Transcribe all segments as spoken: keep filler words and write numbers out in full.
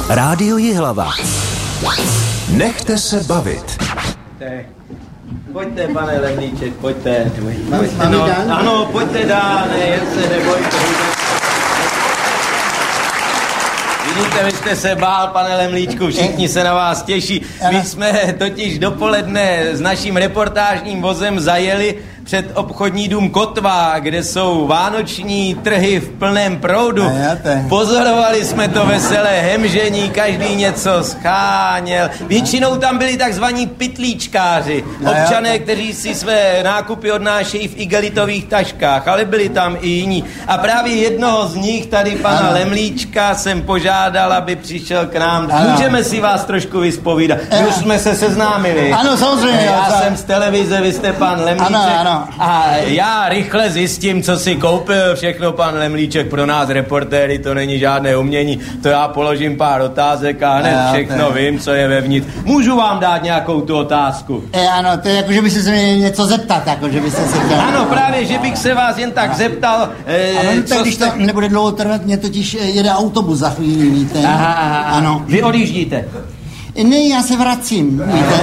Rádio Jihlava. Nechte se bavit. Pojďte, pane Lemlíček, pojďte. pojďte no, ano, pojďte dál, ne, jen se nebojte. Vidíte, vy jste se bál, pane Lemlíčku, všichni se na vás těší. My jsme totiž dopoledne s naším reportážním vozem zajeli před obchodní dům Kotva, kde jsou vánoční trhy v plném proudu. Pozorovali jsme to veselé hemžení, každý něco scháněl. Většinou tam byli takzvaní pytlíčkáři, občané, kteří si své nákupy odnášejí v igelitových taškách, ale byli tam i jiní. A právě jednoho z nich, tady pana ano. Lemlíčka, jsem požádal, aby přišel k nám. Ano. Můžeme si vás trošku vyspovídat. My už jsme se seznámili. Ano, samozřejmě. Já ano. jsem z televize, vy jste pan Lemlíček. Ano, ano. A já rychle zjistím, co si koupil všechno pan Lemlíček. Pro nás reportéry to není žádné umění. To já položím pár otázek a hned všechno vím, co je vevnitř. Můžu vám dát nějakou tu otázku? E, ano, to je jako, že byste se mě něco zeptat, jako, že byste se chtěl... Ano, právě, že bych se vás jen tak zeptal, e, ano, co tak, když jste... to nebude dlouho trvat, mě totiž jede autobus za chvíli, víte. Aha, aha, ano. Vy odjíždíte? Ne, já se vracím, víte.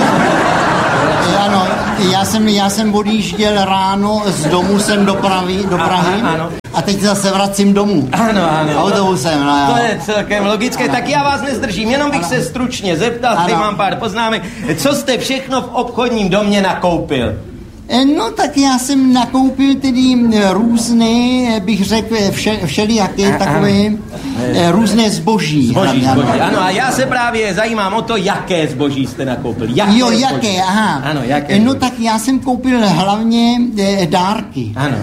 Ano, já jsem, já jsem odjížděl ráno z domu sem do Prahy, do Prahy aha, ano. A teď zase vracím domů. Ano, ano. Autobusem, no, to je celkem logické, ano. Tak já vás nezdržím, jenom bych ano. se stručně zeptal, tady mám pár poznámek. Co jste všechno v obchodním domě nakoupil? No tak já jsem nakoupil tedy různé, bych řekl, vše, všelijaké takové různé zboží. Zboží, hlavně, zboží, ano. A já se právě zajímám o to, jaké zboží jste nakoupil. Jaké jo, zboží? jaké, aha. Ano, jaké No zboží? Tak já jsem koupil hlavně e, dárky. Ano.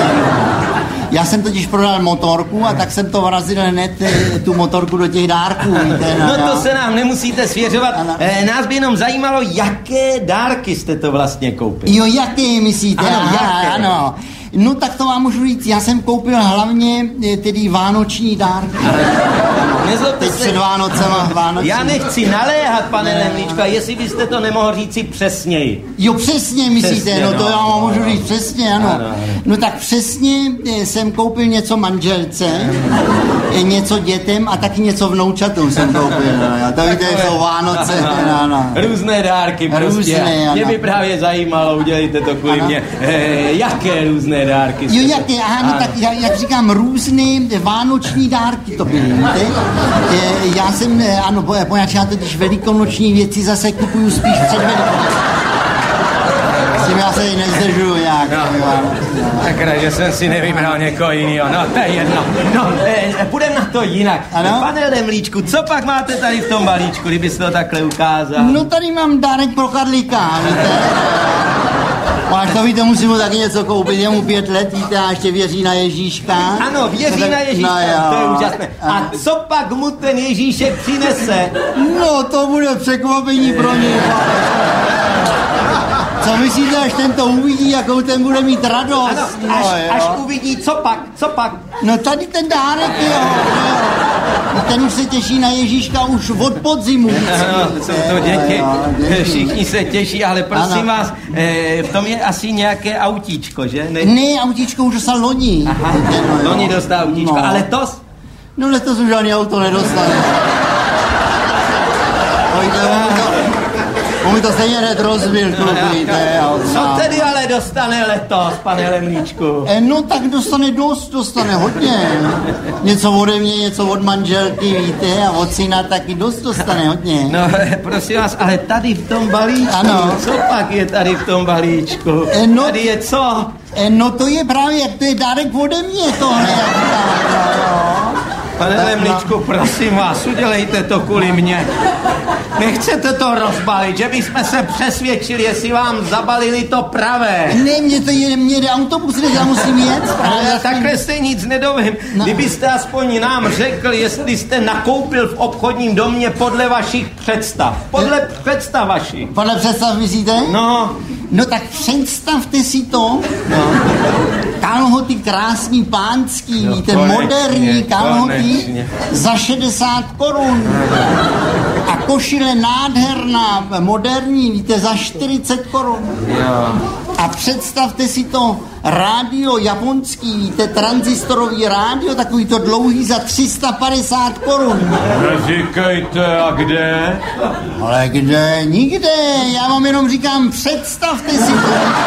Já jsem totiž prodal motorku a tak jsem to vrazil hned tu motorku do těch dárků. Víte, no, no to jo. se nám nemusíte svěřovat. E, nás by jenom zajímalo, jaké dárky jste to vlastně koupil. Jo, jaké myslíte? Ano, aha, jaké? Ano. No tak to vám můžu říct, já jsem koupil hlavně tedy vánoční dárky. Nezlobte Teď se. před Vánocema vánoční. Já nechci naléhat, pane Lemlíčko, jestli byste to nemohl říci přesněji. Jo, přesně myslíte, přesně, no, no to já vám můžu říct přesně, ano. ano, ano. No tak přesně jsem koupil něco manželce, něco dětem a taky něco vnoučatům jsem koupil. No, to víte, jsou Vánoce. Ano, ano. Různé dárky prostě. Různé, mě by právě zajímalo, udělejte to kvůli mě. E, jaké různé dárky? Jo, jaké, aha, no tak jak, jak říkám, různé vánoční dárky to byly, víte? E, já jsem, ano, poněvadž já totiž velikonoční věci zase kupuju spíš před Velikonoční. S tím já se nezdržuju nějak. No, tak že jsem si nevybral někoho jiného. No, to je jedno. No, e, půjdeme na to jinak. Ano? Pane Lemlíčku, co pak máte tady v tom balíčku, kdybyste to takhle ukázal? No tady mám dárek pro Karlíka, víte? Máš to víte, musím mu taky něco koupit, je mu pět let, víte, a ještě věří na Ježíška. Ano, věří no, na Ježíška, no, to je úžasné. A co pak mu ten Ježíšek přinese? No, to bude překvapení pro něj. Co myslíte, až ten to uvidí, jakou ten bude mít radost? Ano, no, až, jo. až uvidí, co pak, co pak? No tady ten dárek, jo. jo. Ten už se těší na Ježíška už od podzimu. Ano, jsou to děti, všichni se těší, ale prosím ano. vás, eh, v tom je asi nějaké autíčko, že? Ne, ne autíčko už dostal loni. Aha, no, loni dostal autíčko, no. A letos? No letos už žádný auto nedostane. On mi to stejně hned rozbil, víte. Co tedy ale dostane letos, pane Lemlíčku? E, no tak dostane dost, dostane hodně. Něco ode mě, něco od manželky, víte, a od syna taky dost dostane hodně. No, prosím vás, ale tady v tom balíčku, ano. Co pak je tady v tom balíčku? E, no, tady je co? E, no to je právě, to je dárek ode mě tohle. Pane Lemlíčku, prosím vás, udělejte to kvůli mně. Nechcete to rozbalit, že bychom se přesvědčili, jestli vám zabalili to pravé. Ne, mě to je, mě jde autobus, já musím jet. Ale takhle se nic nedovím. No. Kdybyste aspoň nám řekl, jestli jste nakoupil v obchodním domě podle vašich představ. Podle je... představ vašich. Podle představ myslíte? No. No tak představte si to. No. Kalhoty krásný pánský, no, víte, konečně, moderní kalhoty za šedesát korun. A košile nádherná, moderní, víte, za čtyřicet korun. Jo. A představte si to rádio japonský, víte, tranzistorový rádio, takový to dlouhý za tři sta padesát korun. Neříkejte, a kde? Ale kde? Nikde, já vám jenom říkám, představte si to.